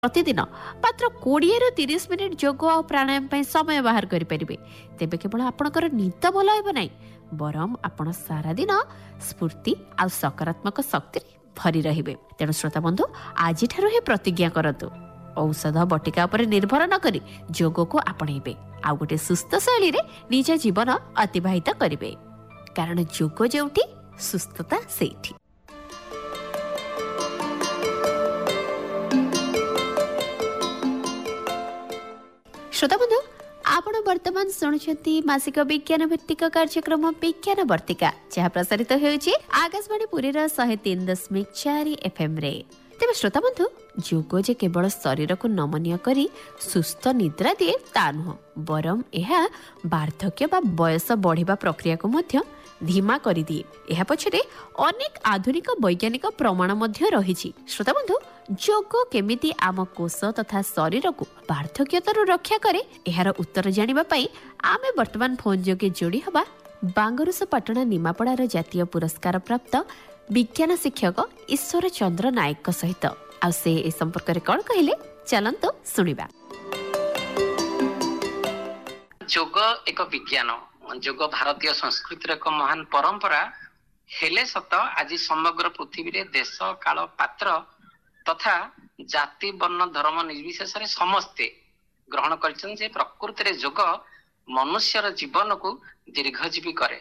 प्रतिदिन मात्र 20 ରୁ 30 मिनिट जोग और प्राणायाम ପାଇଁ समय बाहर କରି परिबे तेबे केवल आपणकर निद भल हेबो नै बरम आपण सारा दिन स्फूर्ति आ सकारात्मक शक्ति भरी रहिबे। तेणु श्रोता बंधु आज ठारो हे प्रतिज्ञा करतु औषध बटिका पर निर्भर न करी जोग को आपणेबे आ गोटे सुस्थ शैली रे निज जीवन अतिबाहित करिवे कारण जोग जेउठी सुस्थता सेठी। श्रोता बंधु आपण वर्तमान शुणुछंती मासिक विज्ञान भित्तिक कार्यक्रम विज्ञान वर्तिका जहाँ प्रसारित होउछि आकाशवाणी पुरी 103.4 FM रे। तेबे श्रोता बंधु जोग जे केवल शरीर को नमनीय करी सुस्थ निद्रा दिए ता नुह बरम एहा वार्धक्य बा बयस बढ़िबा प्रक्रिया को मध्य धीमा करी दिए। एहा पछरे अनेक आधुनिक वैज्ञानिक प्रमाण मध्य रहिछि। श्रोता बंधु जोग केमिति आम कोष तथा शरीर को वार्धक्यतारू रक्षा करे एहार उत्तर जानिबा पई आमे वर्तमान फोन जोगे जोड़ी हबा बांगरुस पटना निमापड़ार जातीय पुरस्कार प्राप्त विज्ञान शिक्षक ईश्वर चंद्र नायक सहित आ से ए संपर्क रे कोन कहिले चलंतो सुनिबा। जोग एक विज्ञान जोग भारतीय संस्कृतिर एक महान परंपरा हेले सत आज समग्र पृथ्वी रे देश काल पात्र तथा जाति वर्ण धर्म निर्विशेष समस्ते ग्रहण करछन जे प्रकृति रे जोग मनुष्यर जीवन को दीर्घजीवी करे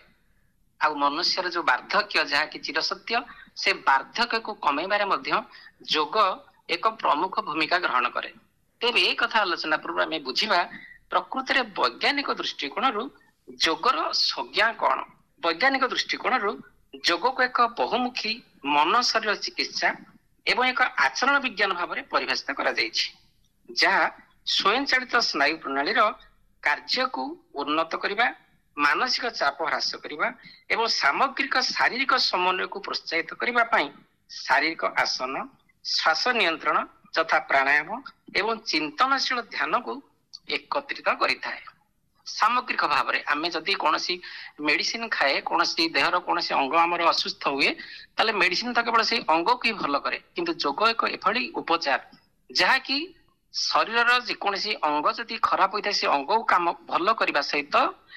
आ मनुष्यर जो वार्धक्य जहा कि चिरसत्य से वार्धक्य को कमेबारे मध्य जोग एक प्रमुख भूमिका ग्रहण करे। तेबे ए कथा आलोचना पूर्व में बुझिबा प्रकृति रे वैज्ञानिक दृष्टिकोण रु जोगर संज्ञा कौन। वैज्ञानिक दृष्टिकोण रु जोग को एक बहुमुखी मन शरीर चिकित्सा एवं एक आचरण विज्ञान भाव में परिभाषित करा जायछि जहाँ स्वयंचालित स्नायु प्रणाली कार्य को उन्नत करबा मानसिक चाप ह्रास करबा एवं सामग्रिक शारीरिक समन्वय को प्रोत्साहित करबा पई शारीरिक आसन श्वास नियंत्रण तथा प्राणायाम एवं चिंतनशील ध्यान को एकत्रित करिथाय। सामग्रिक भाव में आमे जदि कोनसी मेडिसिन खाए कोनसी देहर कोनसी अंग हमर असुस्थ हुए ताले मेडिसिन तो केवल से अंग को ही भल करे किंतु जोग एक एभली उपचार जहा कि शरीर जेकोसी अंग जदि खराब होता से अंग को काम भल करबा सहित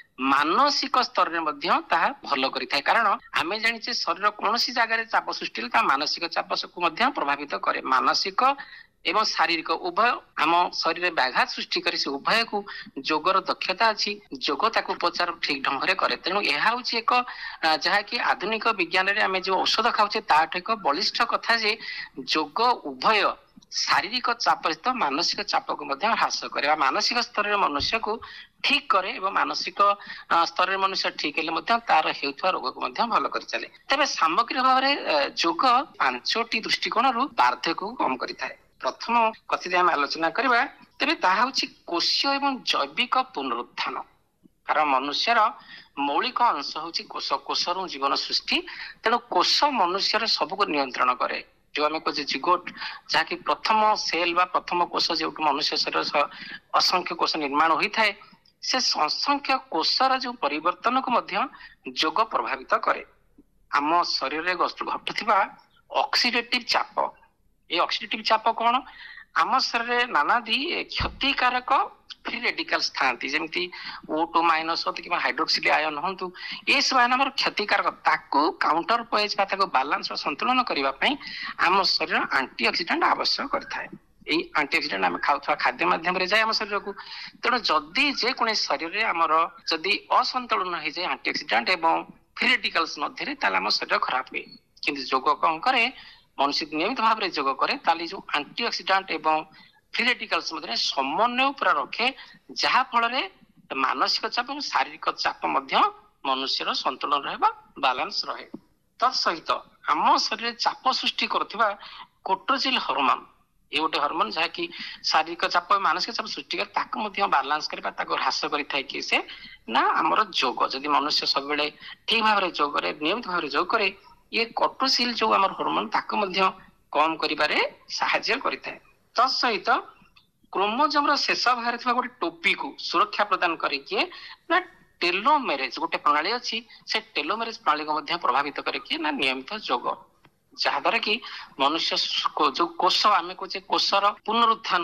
मानसिक स्तर में मध्य ताहा भल करिथाय कारण आमे जानिचे शरीर कोनसी जगह रे चाप सृष्टि ता मानसिक चाप को मध्य प्रभावित करे। मानसिक एवं शारीरिक उभय आम शरीर में व्याघात सृष्टि करे से उभय को जोगर दक्षता अच्छी जोग ताको उपचार ठीक ढंग से करे। तेणु यह हूँ एक जहा कि आधुनिक विज्ञान रे आमे जो औषध खाऊचे ताठ एक बलिष्ठ कथा जे जोग उभय शारीरिक चाप सहित मानसिक चाप को मध्य ह्रास करे मानसिक स्तर में मनुष्य को ठीक करे एवं मानसिक स्तर में मनुष्य ठीक हेले मध्य तार हेउथवा रोग को मध्य भल कर चले। तबे सामग्रिक भाव में जोग 5टी दृष्टिकोण रु वार्धक्य को कम करिथाय। प्रथम कथि आम आलोचना करबा तेबे ताहा होछि कोषीय एवं जैविक पुनरुत्थान कारण मनुष्यर मौलिक अंश होछि कोष कोषरु जीवन सृष्टि। तेणु कोष मनुष्यर सब को नियंत्रण करे जो आम कहे जिगोट जहाँ कि प्रथम सेल बा प्रथम कोष जो मनुष्य शरीर असंख्य कोष निर्माण होता है से असंख्य कोषर जो परिवर्तन को मध्य जोग प्रभावित करे। आम शरीर में घटुवा ऑक्सीडेटिव चाप ये ऑक्सीडेटिव चाप कौन आम शरीर नानादी क्षतिकारक फ्री रेडिकल्स थांती जेमती O2 माइनस कि हाइड्रोक्सिल आयन हूँ ये सब आयन आम क्षतिकारक ताको काउंटर पॉइज ताको बैलेंस संतुलन करने पई आम शरीर एंटीऑक्सीडेंट आवश्यक करथाय। ये एंटीऑक्सीडेंट आम खाउथवा खाद्य माध्यम रे जाय आम शरीर को। तेणु जदि जे कोने शरीर रे आमर जदि असंतुलन हो जाए एंटीऑक्सीडेंट एवं फ्री रेडिकल्स मध्य ताले आम शरीर खराब हुए किंतु जोग कौन करे मनुष्य नियमित भाव में जोग करे ताली जो एंटीऑक्सीडेंट एवं फ्री रेडिकल्स मध्य समन्वय पूरा रखे जहाँ फल मानसिक चाप और शारीरिक चाप मध्य मनुष्यर संतुलन रहबा बैलेंस रहे। तत्सहित आम शरीर चाप सृष्टि करथिबा कोर्टिसोल हार्मोन ये गोटे हार्मोन जहाँ कि शारीरिक चाप मानसिक चाप सृष्टि करे ताको मध्य बैलेंस करबा ताको ह्रास करिथाय कि से ना हमर जोग जदि मनुष्य सब बेले ठीक भाव में जोग करे नियमित भाव में जोग करे ये कोर्टिसोल जो हमर हार्मोन ताको मध्य कम करिबारे सहायता करिथाय। तत्सहित क्रोमोजोम शेष भाग गोटे टोपी को सुरक्षा प्रदान करके ना टेलोमेरेज गोटे प्रणाली अच्छी से टेलोमेरेज प्रणाली को प्रभावित करके ना नियमित जोग ଯାହାଦ୍ୱାରା କି ମନୁଷ୍ୟ ଯୋଉ କୋଷ ଆମେ କହୁଛେ କୋଷର ପୁନରୁତ୍ଥାନ